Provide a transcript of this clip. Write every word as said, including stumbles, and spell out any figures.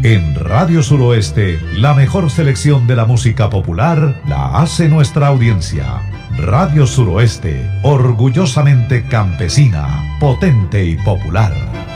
En Radio Suroeste, la mejor selección de la música popular la hace nuestra audiencia. Radio Suroeste, orgullosamente campesina, potente y popular.